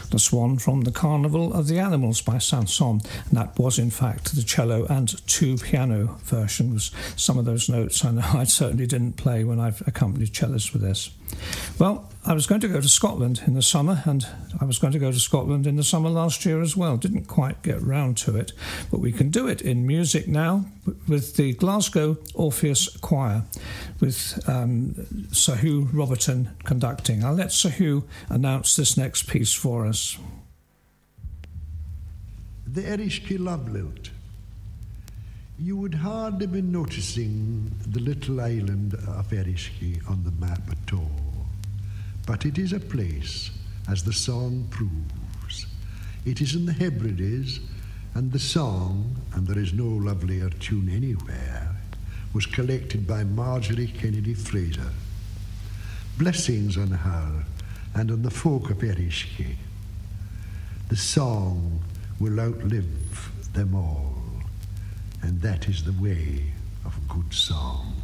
The Swan from The Carnival of the Animals by Saint-Saëns, and that was in fact the cello and two piano versions. Some of those notes I know I certainly didn't play when I've accompanied cellists with this. Well, I was going to go to Scotland in the summer, and I was going to go to Scotland in the summer last year as well. Didn't quite get round to it, but we can do it in music now with the Glasgow Orpheus Choir, with Sir Hugh Roberton conducting. I'll let Sir Hugh announce this next piece for us. The Erishki Love Lilt. You would hardly be noticing the little island of Erishki on the map at all, but it is a place, as the song proves. It is in the Hebrides, and the song, and there is no lovelier tune anywhere, was collected by Marjorie Kennedy Fraser. Blessings on her and on the folk of Erishki. The song will outlive them all, and that is the way of good song.